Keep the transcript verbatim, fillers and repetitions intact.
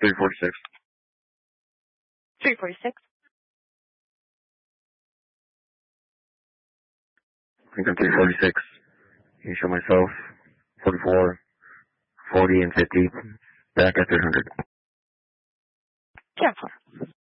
three forty-six. three forty-six. I think I'm three forty-six. Can you show myself? forty-four, forty, and fifty. Back at three hundred. Cancel.